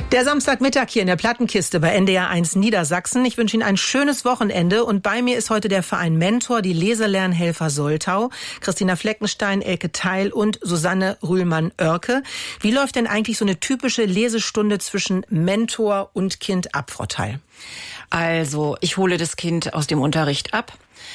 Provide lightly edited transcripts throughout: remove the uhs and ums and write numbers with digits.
Der Samstagmittag hier in der Plattenkiste bei NDR 1 Niedersachsen. Ich wünsche Ihnen ein schönes Wochenende und bei mir ist heute der Verein Mentor, die Leselernhelfer Soltau, Christina Fleckenstein, Elke Theil und Susanne Rühlmann-Oerke. Wie läuft denn eigentlich so eine typische Lesestunde zwischen Mentor und Kind ab, Frau Theil? Also, ich hole das Kind aus dem Unterricht ab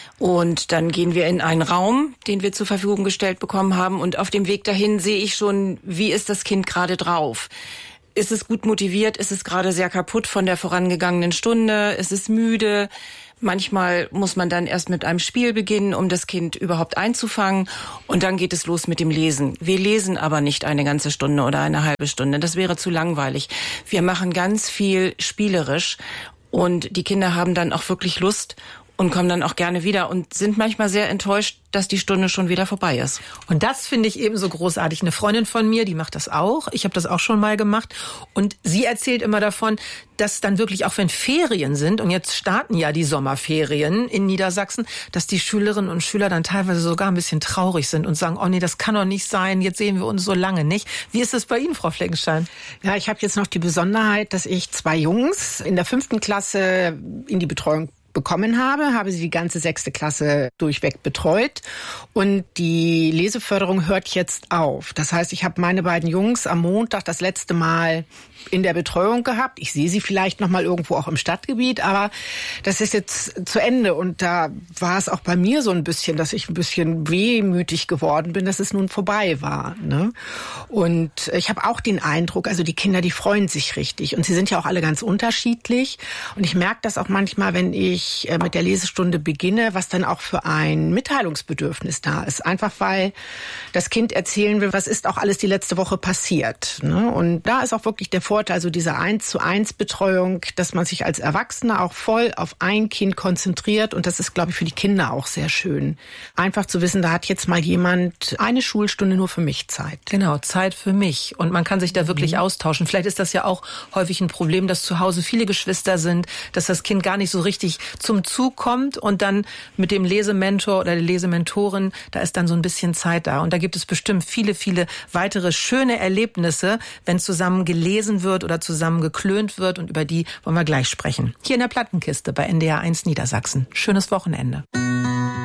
und dann gehen wir in einen Raum, den wir zur Verfügung gestellt bekommen haben, und auf dem Weg dahin sehe ich schon, wie ist das Kind gerade drauf. Ist es gut motiviert? Ist es gerade sehr kaputt von der vorangegangenen Stunde? Ist es müde? Manchmal muss man dann erst mit einem Spiel beginnen, um das Kind überhaupt einzufangen. Und dann geht es los mit dem Lesen. Wir lesen aber nicht eine ganze Stunde oder eine halbe Stunde. Das wäre zu langweilig. Wir machen ganz viel spielerisch. Und die Kinder haben dann auch wirklich Lust und kommen dann auch gerne wieder und sind manchmal sehr enttäuscht, dass die Stunde schon wieder vorbei ist. Und das finde ich ebenso großartig. Eine Freundin von mir, die macht das auch. Ich habe das auch schon mal gemacht. Und sie erzählt immer davon, dass dann wirklich auch wenn Ferien sind, und jetzt starten ja die Sommerferien in Niedersachsen, dass die Schülerinnen und Schüler dann teilweise sogar ein bisschen traurig sind und sagen, oh nee, das kann doch nicht sein, jetzt sehen wir uns so lange nicht. Wie ist das bei Ihnen, Frau Fleckenstein? Ja, ich habe jetzt noch die Besonderheit, dass ich 2 Jungs in der 5. Klasse in die Betreuung bekommen habe sie die ganze 6. Klasse durchweg betreut und die Leseförderung hört jetzt auf. Das heißt, ich habe meine beiden Jungs am Montag das letzte Mal in der Betreuung gehabt. Ich sehe sie vielleicht noch mal irgendwo auch im Stadtgebiet, aber das ist jetzt zu Ende und da war es auch bei mir so ein bisschen, dass ich ein bisschen wehmütig geworden bin, dass es nun vorbei war, ne? Und ich habe auch den Eindruck, also die Kinder, die freuen sich richtig und sie sind ja auch alle ganz unterschiedlich und ich merke das auch manchmal, wenn ich mit der Lesestunde beginne, was dann auch für ein Mitteilungsbedürfnis da ist. Einfach weil das Kind erzählen will, was ist auch alles die letzte Woche passiert, ne? Und da ist auch wirklich der Vorteil, also diese 1:1 Betreuung, dass man sich als Erwachsener auch voll auf ein Kind konzentriert und das ist, glaube ich, für die Kinder auch sehr schön. Einfach zu wissen, da hat jetzt mal jemand eine Schulstunde nur für mich Zeit. Genau, Zeit für mich und man kann sich da wirklich austauschen. Vielleicht ist das ja auch häufig ein Problem, dass zu Hause viele Geschwister sind, dass das Kind gar nicht so richtig zum Zug kommt und dann mit dem Lesementor oder der Lesementorin, da ist dann so ein bisschen Zeit da. Und da gibt es bestimmt viele, viele weitere schöne Erlebnisse, wenn zusammen gelesen wird oder zusammen geklönt wird und über die wollen wir gleich sprechen. Hier in der Plattenkiste bei NDR 1 Niedersachsen. Schönes Wochenende.